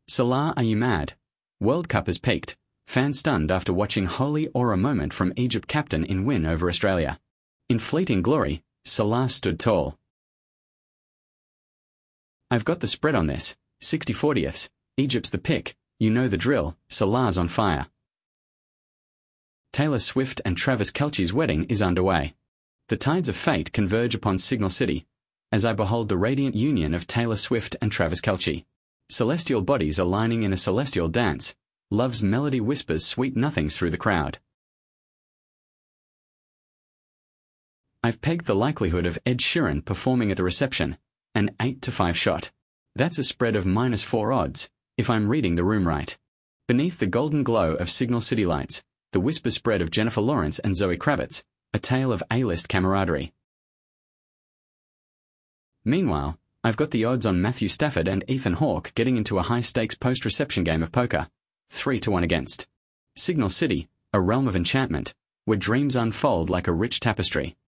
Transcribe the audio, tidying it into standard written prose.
Salah, are you mad? World Cup has peaked. Fans stunned after watching holy aura moment from Egypt captain in win over Australia. In fleeting glory, Salah stood tall. I've got the spread on this. 60/40ths. Egypt's the pick. You know the drill. Salah's on fire. Taylor Swift and Travis Kelce's wedding is underway. The tides of fate converge upon Signal City, as I behold the radiant union of Taylor Swift and Travis Kelce. Celestial bodies aligning in a celestial dance. Love's melody whispers sweet nothings through the crowd. I've pegged the likelihood of Ed Sheeran performing at the reception, an 8-5 shot. That's a spread of -4 odds, if I'm reading the room right. Beneath the golden glow of Signal City lights, the whisper spread of Jennifer Lawrence and Zoe Kravitz, a tale of A-list camaraderie. Meanwhile, I've got the odds on Matthew Stafford and Ethan Hawke getting into a high-stakes post-reception game of poker, 3-1 against. Signal City, a realm of enchantment, where dreams unfold like a rich tapestry.